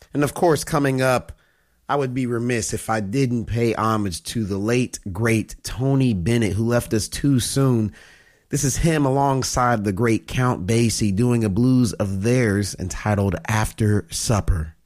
And of course, coming up, I would be remiss if I didn't pay homage to the late, great Tony Bennett, who left us too soon. This is him alongside the great Count Basie doing a blues of theirs entitled After Supper.